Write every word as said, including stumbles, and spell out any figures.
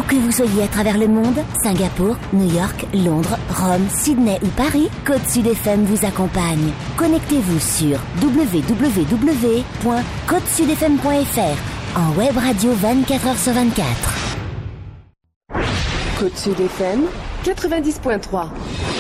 que vous soyez à travers le monde, Singapour, New York, Londres, Rome, Sydney ou Paris, Côte Sud F M vous accompagne. Connectez-vous sur w w w point côte sud f m point f r en web radio vingt-quatre heures sur vingt-quatre. Côte Sud F M quatre-vingt-dix point trois.